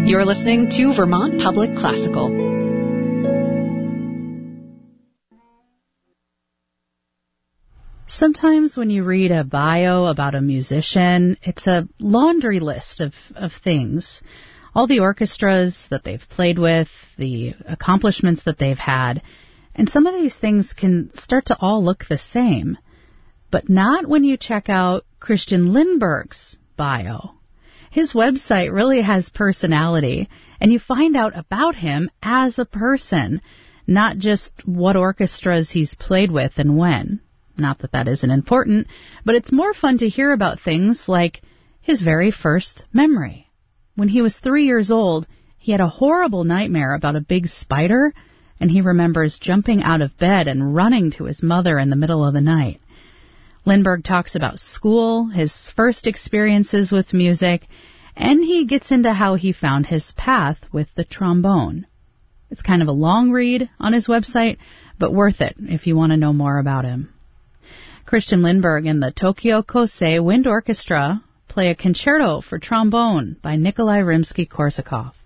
You're listening to Vermont Public Classical. Sometimes when you read a bio about a musician, it's a laundry list of things. All the orchestras that they've played with, the accomplishments that they've had, and some of these things can start to all look the same. But not when you check out Christian Lindberg's bio. His website really has personality, and you find out about him as a person, not just what orchestras he's played with and when. Not that that isn't important, but it's more fun to hear about things like his very first memory. When he was 3 years old, he had a horrible nightmare about a big spider, and he remembers jumping out of bed and running to his mother in the middle of the night. Lindberg talks about school, his first experiences with music, and he gets into how he found his path with the trombone. It's kind of a long read on his website, but worth it if you want to know more about him. Christian Lindberg and the Tokyo Kosei Wind Orchestra play a concerto for trombone by Nikolai Rimsky-Korsakov.